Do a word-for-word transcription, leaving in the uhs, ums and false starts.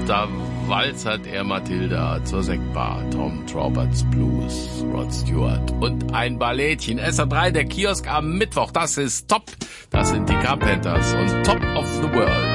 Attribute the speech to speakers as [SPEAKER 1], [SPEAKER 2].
[SPEAKER 1] da walzert er Matilda zur Sektbar, Tom Roberts Blues, Rod Stewart und ein Ballettchen. S R drei, der Kiosk am Mittwoch, das ist top. Das sind die Carpenters und Top of the World.